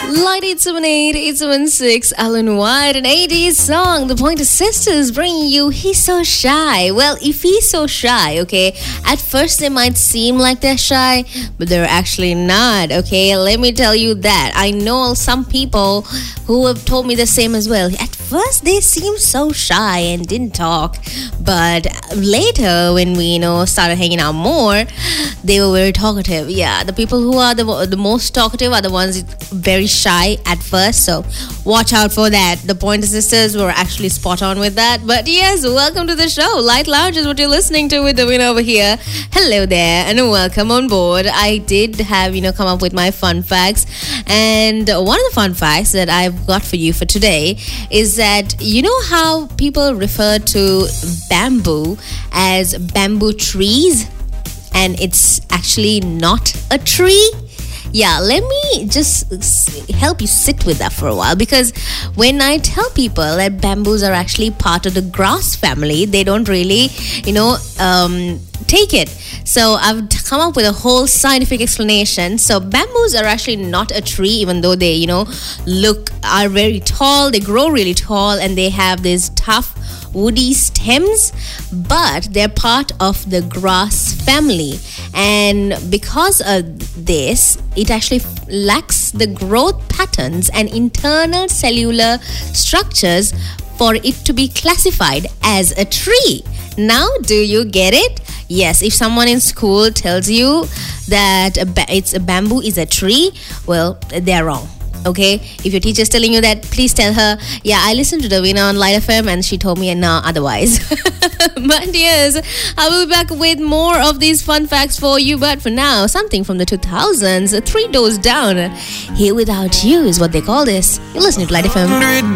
Light 878-876, Alan White, an 80s song. The Pointer Sisters bringing you He's So Shy. Well, if he's so shy, okay, at first they might seem like they're shy, but they're actually not, okay? Let me tell you that. I know some people who have told me the same as well. At first they seemed so shy and didn't talk, but later when we, started hanging out more, they were very talkative. Yeah, the people who are the most talkative are the ones very shy at first, so watch out for that. The Pointer Sisters were actually spot on with that. But yes, welcome to the show. Light Lounge is what you're listening to with the winner over here. Hello there and welcome on board. I did have, come up with my fun facts, and one of the fun facts that I've got for you for today is that you know how people refer to bamboo as bamboo trees, and it's actually not a tree? Yeah, let me just help you sit with that for a while, because when I tell people that bamboos are actually part of the grass family, they don't really, take it. So I've come up with a whole scientific explanation. So bamboos are actually not a tree, even though they, are very tall, they grow really tall, and they have these tough woody stems, but they're part of the grass family. And because of this, it actually lacks the growth patterns and internal cellular structures for it to be classified as a tree. Now, do you get it? Yes, if someone in school tells you that a bamboo is a tree, well, they're wrong. Okay, if your teacher is telling you that, please tell her, yeah, I listened to the winner on Light FM and she told me no otherwise. But yes, I will be back with more of these fun facts for you. But for now, something from the 2000s, 3 Doors Down. Here Without You is what they call this. You're listening to Light FM.